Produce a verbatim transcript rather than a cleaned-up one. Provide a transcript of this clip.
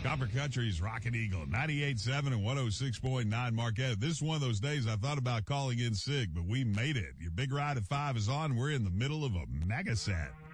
Copper Country's Rocket Eagle, ninety-eight point seven and one oh six point nine Marquette. This is one of those days I thought about calling in sick, but we made it. Your Big Ride at five is on. We're in the middle of a mega set.